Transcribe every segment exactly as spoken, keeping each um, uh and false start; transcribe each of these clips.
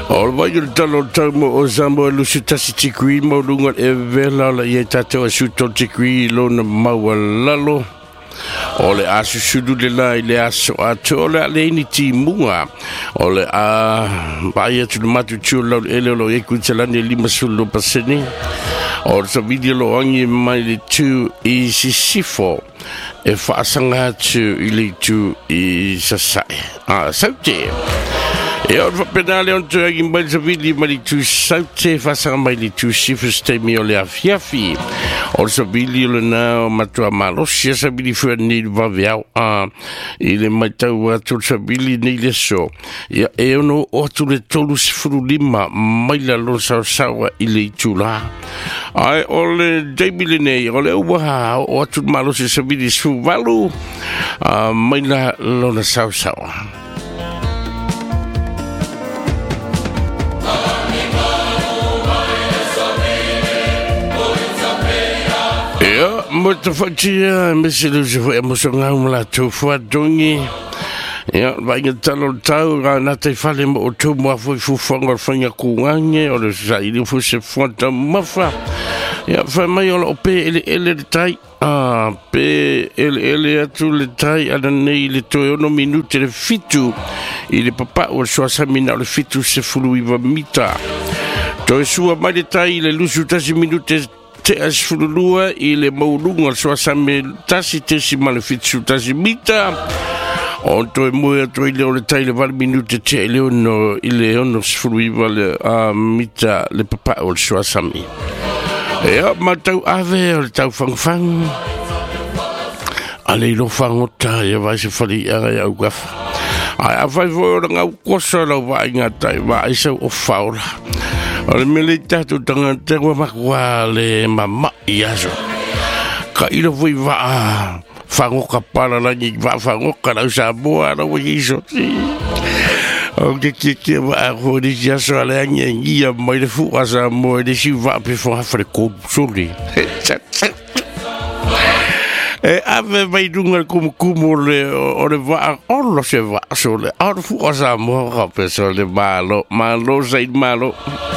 O vai il talo tamo o zambo lu sitasi tikui mo lunga e vela la ye tato su to tikui lo na mawa lalo. O le asu sudu le lai le aso ato le ale ni timunga. O le a vai atu le matu tiu lau ele lo e kuitalani lima sulu paseni. O le sa video lo angi mai le tu i sisifo. E whaasanga atu i le tu i sasai. Ah, saute. E o fa penale on tu agi mai sa vili mai tu saute fasanga mai li tu sifus te mi o le afiafi o sa vili le na matua malosia sa vili fu ni va viau a ile mai tau atu sa vili ni le so ya e ono o tu le tolu sifuru lima mai la lo sa sawa ile tula ai o le debile nei o le uwa o atu malosia sa vili su valu mai la lo na sa sawa. Ja, moet de foutje, misschien is het emotioneel laten voortdongen. Ja, wij gaan tellen touw, na te vallen met auto, maar voor voor vanger van je koeien, of dus zij die voor ze van de maffa. Ja, van mij al op ele ele de tijd. Ah, pe ele ele tu le tai ana nei le to no minuto le fitu. Il papa o so samina le fitu se fluiva mita. To sua mai de tai le lusu tasi minute te as fululua i le maulunga so same tasi te si malefitsu tasi mita o to e moe to i le o le tai le val minute te le ono i le ono sfuluiva le a mita le papa o le so same e a matau ave o le tau fangfang a le ilo fangota e vai se fali a gai au gafa a vai voi o le ngau kosa lau vai ngatai vai se o faula o le mele tatu tanga te wa makwa le mama iaso ka ilo voi va fango ka pala la ni va fango ka la sa boa la wo iso o ke ke ke va ho di iaso ale nya ia mai le fu asa mo de si va pe fo afre ko soli e ave vai dunga kum kumo le o le va o lo se va so le o fu asa mo ka pe so le malo malo sai malo.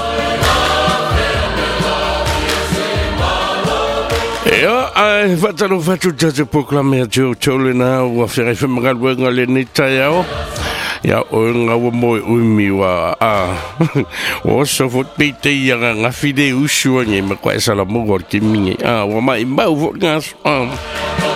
Ja, ai fatalo fatu te proclamer jo tole na o afere fe magal wenga le nita yao. Ya o nga wo mo umi wa a. O so fot pite ya nga fide usu ni me kwa sala mo gor ki mi. Ah, wa mai ma u ngas.